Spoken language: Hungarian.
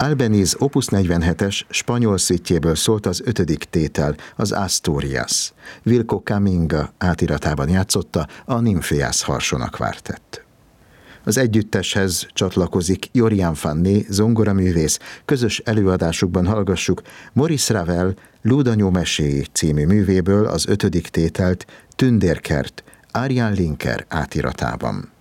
Albéniz Opus 47-es spanyol szütjéből szólt az 5. tétel, az Asturias. Wilco Caminga átiratában játszotta a Nymphéas Harsona Quartet. Az együtteshez csatlakozik Jorian Fanné, zongoraművész, közös előadásukban hallgassuk Maurice Ravel Lúdanyó meséi című művéből az 5. tételt, Tündérkert, Ariane Linker átiratában.